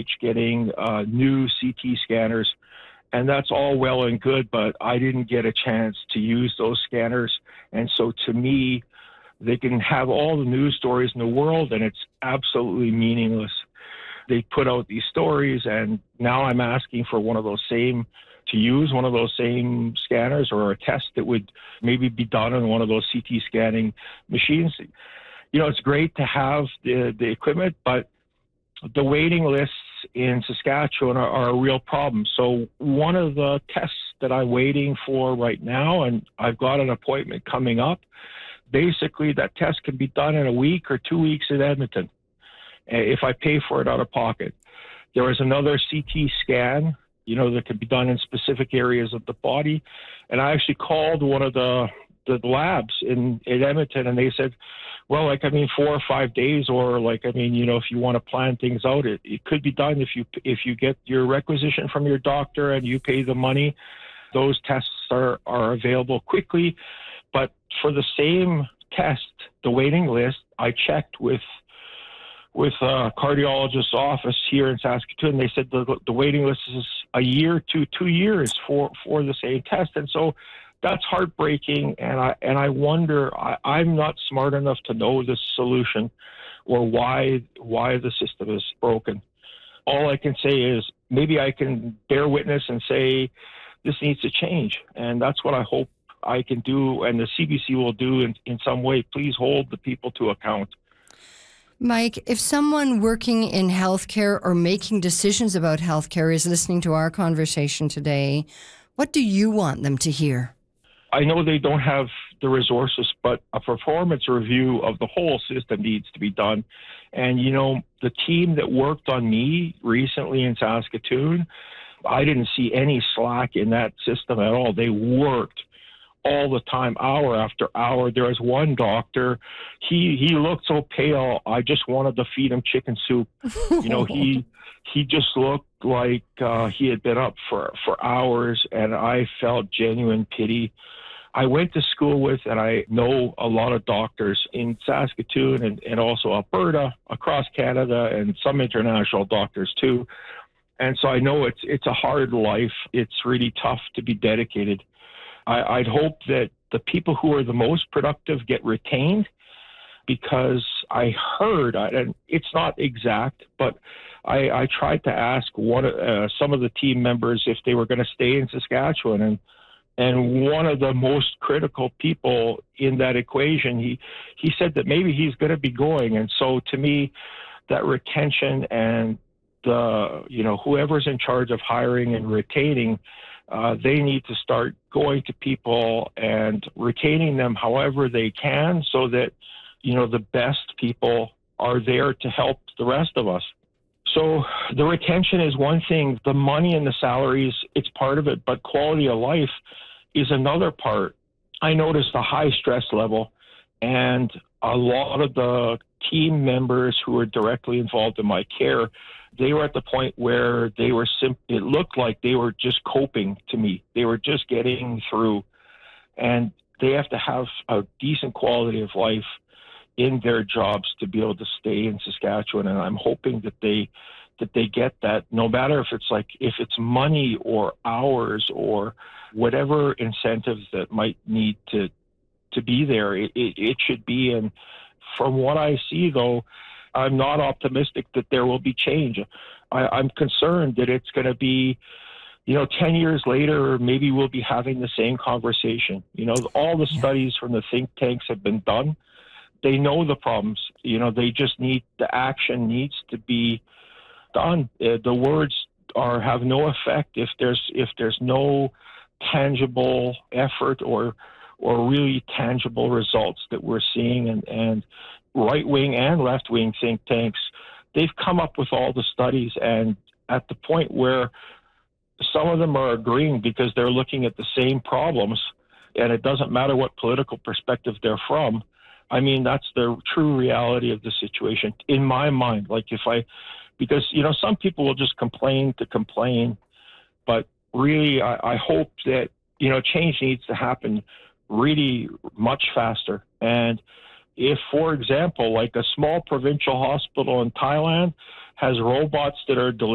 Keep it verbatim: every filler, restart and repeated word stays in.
H getting uh, new C T scanners. And that's all well and good, but I didn't get a chance to use those scanners. And so to me, they can have all the news stories in the world, and it's absolutely meaningless. They put out these stories, and now I'm asking for one of those same, to use one of those same scanners or a test that would maybe be done on one of those C T scanning machines. You know, it's great to have the, the equipment, but the waiting lists in Saskatchewan are, are a real problem. So one of the tests that I'm waiting for right now, and I've got an appointment coming up, basically that test can be done in a week or two weeks in Edmonton if I pay for it out of pocket. There is another C T scan, you know, that can be done in specific areas of the body. And I actually called one of the, the labs in, in Edmonton, and they said, well, like, I mean, four or five days, or like, I mean, you know, if you want to plan things out, it, it could be done if you if you get your requisition from your doctor and you pay the money. Those tests are, are available quickly. But for the same test, the waiting list, I checked with with a cardiologist's office here in Saskatoon. They said the, the waiting list is a year to two years for, for the same test. And so that's heartbreaking, and I and I wonder. I, I'm not smart enough to know the solution or why why the system is broken. All I can say is maybe I can bear witness and say this needs to change, and that's what I hope I can do, and the C B C will do in, in some way. Please hold the people to account. Mike, if someone working in healthcare or making decisions about healthcare is listening to our conversation today, what do you want them to hear? I know they don't have the resources, but a performance review of the whole system needs to be done. And, you know, the team that worked on me recently in Saskatoon, I didn't see any slack in that system at all. They worked all the time, hour after hour. There was one doctor, he he looked so pale, I just wanted to feed him chicken soup. You know, he he just looked like uh, he had been up for, for hours, and I felt genuine pity. I went to school with, and I know a lot of doctors in Saskatoon and, and also Alberta, across Canada, and some international doctors too. And so I know it's it's a hard life. It's really tough to be dedicated. I, I'd hope that the people who are the most productive get retained, because I heard, and it's not exact, but I, I tried to ask one uh, some of the team members if they were going to stay in Saskatchewan, and and one of the most critical people in that equation, he he said that maybe he's going to be going. And so to me, that retention and the, you know, whoever's in charge of hiring and retaining, uh, they need to start going to people and retaining them however they can, so that, you know, the best people are there to help the rest of us. So the retention is one thing. The money and the salaries, it's part of it, but quality of life is another part. I noticed a high stress level, and a lot of the team members who were directly involved in my care, they were at the point where they were sim- it looked like they were just coping to me. They were just getting through, and they have to have a decent quality of life in their jobs to be able to stay in Saskatchewan. And I'm hoping that they that they get that, no matter if it's like if it's money or hours or whatever incentives that might need to to be there, it, it, it should be. And from what I see, though, I'm not optimistic that there will be change. I, I'm concerned that it's going to be, you know, ten years later, maybe we'll be having the same conversation. You know, all the studies from the think tanks have been done. They know the problems. You know, they just need, the action needs to be done. Uh, the words are have no effect if there's if there's no tangible effort or or really tangible results that we're seeing. And, and right-wing and left-wing think tanks, they've come up with all the studies, and at the point where some of them are agreeing because they're looking at the same problems, and it doesn't matter what political perspective they're from. I mean, that's the true reality of the situation in my mind. Like if I, because, you know, some people will just complain to complain, but really I, I hope that, you know, change needs to happen really much faster. And if, for example, like a small provincial hospital in Thailand has robots that are delivering